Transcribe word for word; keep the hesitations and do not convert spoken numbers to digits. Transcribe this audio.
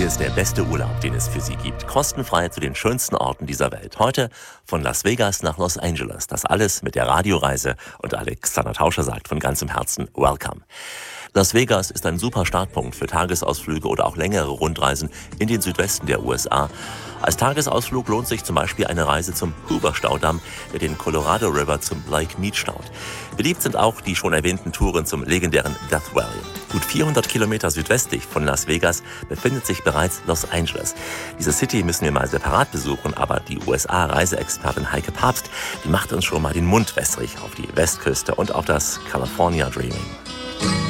Hier ist der beste Urlaub, den es für Sie gibt. Kostenfrei zu den schönsten Orten dieser Welt. Heute von Las Vegas nach Los Angeles. Das alles mit der Radioreise. Und Alexander Tauscher sagt von ganzem Herzen Welcome. Las Vegas ist ein super Startpunkt für Tagesausflüge oder auch längere Rundreisen in den Südwesten der U S A. Als Tagesausflug lohnt sich zum Beispiel eine Reise zum Hoover-Staudamm, der den Colorado River zum Lake Mead staut. Beliebt sind auch die schon erwähnten Touren zum legendären Death Valley. Gut vierhundert Kilometer südwestlich von Las Vegas befindet sich bereits Los Angeles. Diese City müssen wir mal separat besuchen, aber die U S A-Reiseexpertin Heike Papst, die macht uns schon mal den Mund wässrig auf die Westküste und auf das California Dreaming.